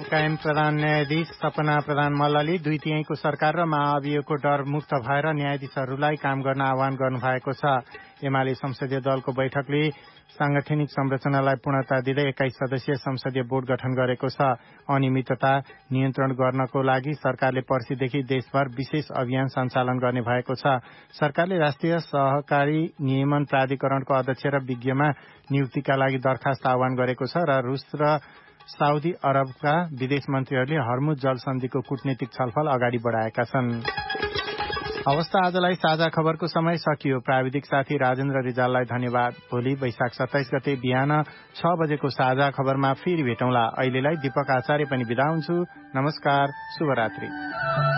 कायम प्रधान न्यायाधीश सपना प्रधान मल्लले 2/3 सरकार र महाअभियोगको डर मुक्त भएर न्यायाधीशहरूलाई काम गर्न आह्वान गर्नुभएको छ। एमाले संसदीय दलको बैठकले सांगठनिक संरचनालाई पूर्णता दिँदै 21 सदस्यीय संसदीय बोर्ड गठन गरेको छ। अनियमितता नियन्त्रण गर्नको लागि सरकारले पर्सिदेखि देशभर विशेष अभियान सञ्चालन गर्ने भएको छ। सरकारले राष्ट्रिय सहकारी नियमन प्राधिकरणको अध्यक्ष र विज्ञमा नियुक्तिका लागि दरखास्त आह्वान गरेको छ र रूस र साउदी अरबका विदेश मन्त्रीहरूले हर्मुज जलसन्धिको कूटनीतिक छलफल अगाडि बढाएका छन्। अवस्था आजलाई साझा खबरको समय सकियो। प्राविधिक साथी राजेन्द्र रिजाललाई धन्यवाद। भोलि वैशाख 27 गते बिहान 6 बजेको साझा खबरमा फेरि भेटौँला। अहिलेलाई दीपक आचार्य पनि बिदा हुन्छु। नमस्कार, शुभरात्रि।